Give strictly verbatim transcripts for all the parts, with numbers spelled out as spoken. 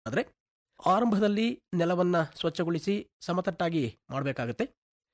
ಆದರೆ ಆರಂಭದಲ್ಲಿ ನೆಲವನ್ನ ಸ್ವಚ್ಛಗೊಳಿಸಿ ಸಮತಟ್ಟಾಗಿ ಮಾಡಬೇಕಾಗುತ್ತೆ.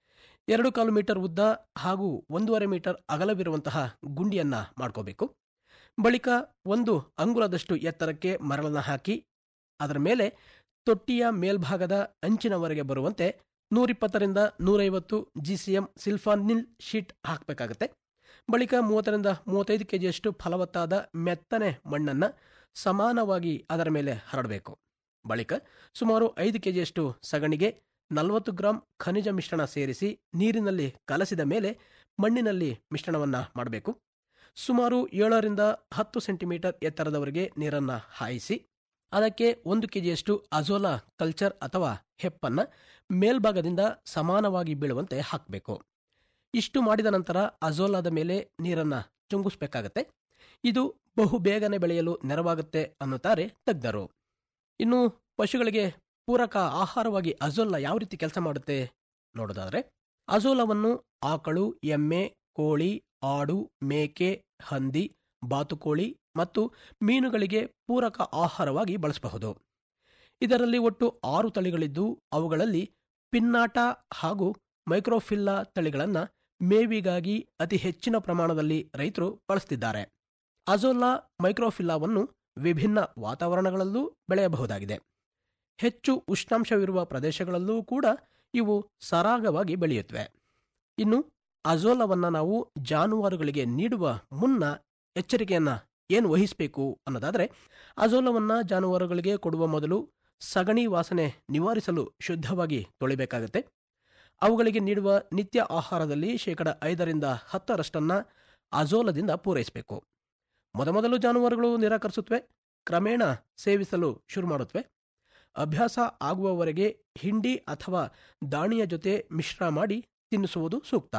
ಎರಡು ಕಾಲು ಮೀಟರ್ ಉದ್ದ ಹಾಗೂ ಒಂದೂವರೆ ಮೀಟರ್ ಅಗಲವಿರುವಂತಹ ಗುಂಡಿಯನ್ನ ಮಾಡ್ಕೋಬೇಕು. ಬಳಿಕ ಒಂದು ಅಂಗುಲದಷ್ಟು ಎತ್ತರಕ್ಕೆ ಮರಳನ್ನ ಹಾಕಿ ಅದರ ಮೇಲೆ ತೊಟ್ಟಿಯ ಮೇಲ್ಭಾಗದ ಅಂಚಿನವರೆಗೆ ಬರುವಂತೆ ನೂರಿಪ್ಪತ್ತರಿಂದ ನೂರೈವತ್ತು ಜಿಸಿಎಂ ಸಿಲ್ಫಾನಿಲ್ ಶೀಟ್ ಹಾಕಬೇಕಾಗುತ್ತೆ. ಬಳಿಕ ಮೂವತ್ತರಿಂದ ಮೂವತ್ತೈದು ಕೆಜಿಯಷ್ಟು ಫಲವತ್ತಾದ ಮೆತ್ತನೆ ಮಣ್ಣನ್ನ ಸಮಾನವಾಗಿ ಅದರ ಮೇಲೆ ಹರಡಬೇಕು. ಬಳಿಕ ಸುಮಾರು ಐದು ಕೆಜಿಯಷ್ಟು ಸಗಣಿಗೆ ನಲವತ್ತು ಗ್ರಾಂ ಖನಿಜ ಮಿಶ್ರಣ ಸೇರಿಸಿ ನೀರಿನಲ್ಲಿ ಕಲಸಿದ ಮೇಲೆ ಮಣ್ಣಿನಲ್ಲಿ ಮಿಶ್ರಣವನ್ನ ಮಾಡಬೇಕು. ಸುಮಾರು ಏಳರಿಂದ ಹತ್ತು ಸೆಂಟಿಮೀಟರ್ ಎತ್ತರದವರೆಗೆ ನೀರನ್ನ ಹಾಯಿಸಿ ಅದಕ್ಕೆ ಒಂದು ಕೆಜಿಯಷ್ಟು ಅಜೋಲಾ ಕಲ್ಚರ್ ಅಥವಾ ಹೆಪ್ಪನ್ನ ಮೇಲ್ಭಾಗದಿಂದ ಸಮಾನವಾಗಿ ಬೀಳುವಂತೆ ಹಾಕಬೇಕು. ಇಷ್ಟು ಮಾಡಿದ ನಂತರ ಅಜೋಲಾದ ಮೇಲೆ ನೀರನ್ನ ಚುಂಗಿಸಬೇಕಾಗತ್ತೆ. ಇದು ಬಹು ಬೇಗನೆ ಬೆಳೆಯಲು ನೆರವಾಗುತ್ತೆ ಅನ್ನುತ್ತಾರೆ ತಜ್ಞರು. ಇನ್ನು ಪಶುಗಳಿಗೆ ಪೂರಕ ಆಹಾರವಾಗಿ ಅಜೋಲಾ ಯಾವ ರೀತಿ ಕೆಲಸ ಮಾಡುತ್ತೆ ನೋಡೋದಾದ್ರೆ, ಅಜೋಲಾವನ್ನು ಆಕಳು, ಎಮ್ಮೆ, ಕೋಳಿ, ಆಡು, ಮೇಕೆ, ಹಂದಿ, ಬಾತುಕೋಳಿ ಮತ್ತು ಮೀನುಗಳಿಗೆ ಪೂರಕ ಆಹಾರವಾಗಿ ಬಳಸಬಹುದು. ಇದರಲ್ಲಿ ಒಟ್ಟು ಆರು ತಳಿಗಳಿದ್ದು ಅವುಗಳಲ್ಲಿ ಪಿನ್ನಾಟ ಹಾಗೂ ಮೈಕ್ರೋಫಿಲ್ಲಾ ತಳಿಗಳನ್ನು ಮೇವಿಗಾಗಿ ಅತಿ ಹೆಚ್ಚಿನ ಪ್ರಮಾಣದಲ್ಲಿ ರೈತರು ಬಳಸುತ್ತಿದ್ದಾರೆ. ಅಜೋಲಾ ಮೈಕ್ರೋಫಿಲ್ಲಾವನ್ನು ವಿಭಿನ್ನ ವಾತಾವರಣಗಳಲ್ಲೂ ಬೆಳೆಯಬಹುದಾಗಿದೆ. ಹೆಚ್ಚು ಉಷ್ಣಾಂಶವಿರುವ ಪ್ರದೇಶಗಳಲ್ಲೂ ಕೂಡ ಇವು ಸರಾಗವಾಗಿ ಬೆಳೆಯುತ್ತವೆ. ಇನ್ನು ಅಜೋಲಾವನ್ನು ನಾವು ಜಾನುವಾರುಗಳಿಗೆ ನೀಡುವ ಮುನ್ನ ಎಚ್ಚರಿಕೆಯನ್ನ ಏನು ವಹಿಸಬೇಕು ಅನ್ನೋದಾದರೆ, ಅಜೋಲಾವನ್ನು ಜಾನುವಾರುಗಳಿಗೆ ಕೊಡುವ ಮೊದಲು ಸಗಣಿ ವಾಸನೆ ನಿವಾರಿಸಲು ಶುದ್ಧವಾಗಿ ತೊಳಿಬೇಕಾಗತ್ತೆ. ಅವುಗಳಿಗೆ ನೀಡುವ ನಿತ್ಯ ಆಹಾರದಲ್ಲಿ ಶೇಕಡ ಐದರಿಂದ ಹತ್ತರಷ್ಟನ್ನ ಅಜೋಲದಿಂದ ಪೂರೈಸಬೇಕು. ಮೊದಮೊದಲು ಜಾನುವಾರುಗಳು ನಿರಾಕರಿಸುತ್ತವೆ, ಕ್ರಮೇಣ ಸೇವಿಸಲು ಶುರು ಮಾಡುತ್ತವೆ. ಅಭ್ಯಾಸ ಆಗುವವರೆಗೆ ಹಿಂಡಿ ಅಥವಾ ದಾಣಿಯ ಜೊತೆ ಮಿಶ್ರ ಮಾಡಿ ತಿನ್ನಿಸುವುದು ಸೂಕ್ತ.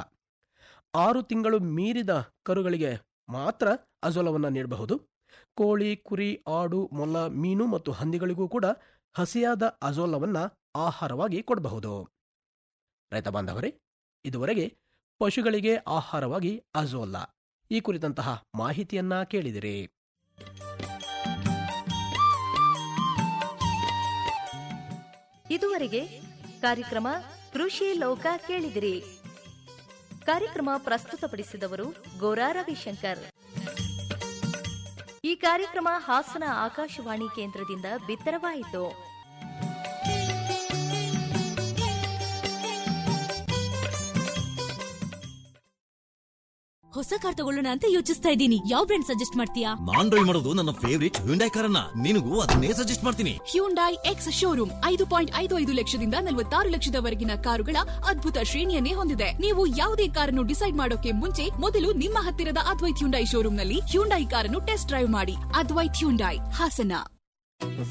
ಆರು ತಿಂಗಳು ಮೀರಿದ ಕರುಗಳಿಗೆ ಮಾತ್ರ ಅಜೋಲವನ್ನು ನೀಡಬಹುದು. ಕೋಳಿ, ಕುರಿ, ಆಡು, ಮೊಲ, ಮೀನು ಮತ್ತು ಹಂದಿಗಳಿಗೂ ಕೂಡ ಹಸಿಯಾದ ಅಜೋಲವನ್ನು ಆಹಾರವಾಗಿ ಕೊಡಬಹುದು. ರೈತ ಬಾಂಧವರೇ, ಇದುವರೆಗೆ ಪಶುಗಳಿಗೆ ಆಹಾರವಾಗಿ ಅಜೋಲಾ ಈ ಕುರಿತಂತಹ ಮಾಹಿತಿಯನ್ನ ಕೇಳಿದಿರಿ. ಇದುವರೆಗೆ ಕಾರ್ಯಕ್ರಮ ಕೃಷಿ ಲೋಕ ಕೇಳಿದಿರಿ. ಕಾರ್ಯಕ್ರಮ ಪ್ರಸ್ತುತಪಡಿಸಿದವರು ಗೋರಾ ರವಿಶಂಕರ್. ಈ ಕಾರ್ಯಕ್ರಮ ಹಾಸನ ಆಕಾಶವಾಣಿ ಕೇಂದ್ರದಿಂದ ಬಿತ್ತರವಾಯಿತು. ಹೊಸ ಕಾರ್ ತಗೊಳ್ಳೋಣ ಅಂತ ಯೋಚಿಸ್ತಾ ಇದ್ದೀನಿ. ಯಾವ ಬ್ರ್ಯಾಂಡ್ ಸಜೆಸ್ಟ್ ಮಾಡ್ತೀಯಾ? ನಾನ್ ಡ್ರೈವ್ ಮಾಡೋದು ನನ್ನ ಫೇವರಿಟ್ ಹ್ಯುಂಡೈ ಕಾರನ್ನ. ನಿನಗೂ ಅದನ್ನೇ ಸಜೆಸ್ಟ್ ಮಾಡ್ತೀನಿ. ಹ್ಯುಂಡೈ ಎಕ್ಸ್ ಶೋರೂಮ್ ಐದು ಪಾಯಿಂಟ್ ಐದು ಐದು ಲಕ್ಷದಿಂದ ನಲವತ್ತಾರು ಲಕ್ಷದವರೆಗಿನ ಕಾರುಗಳ ಅದ್ಭುತ ಶ್ರೇಣಿಯನ್ನೇ ಹೊಂದಿದೆ. ನೀವು ಯಾವುದೇ ಕಾರನ್ನು ಡಿಸೈಡ್ ಮಾಡೋಕೆ ಮುಂಚೆ ಮೊದಲು ನಿಮ್ಮ ಹತ್ತಿರದ ಅದ್ವೈತ್ ಹ್ಯುಂಡೈ ಶೋರೂಮ್ನಲ್ಲಿ ಹ್ಯುಂಡೈ ಕಾರನ್ನು ಟೆಸ್ಟ್ ಡ್ರೈವ್ ಮಾಡಿ. ಅದ್ವೈತ್ ಹ್ಯುಂಡೈ, ಹಾಸನ.